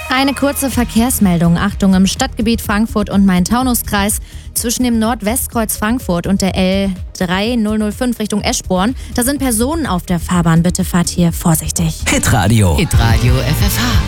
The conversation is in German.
Eine kurze Verkehrsmeldung. Achtung, im Stadtgebiet Frankfurt und Main-Taunus-Kreis zwischen dem Nordwestkreuz Frankfurt und der L3005 Richtung Eschborn. Da sind Personen auf der Fahrbahn. Bitte fahrt hier vorsichtig. Hitradio. Hitradio FFH.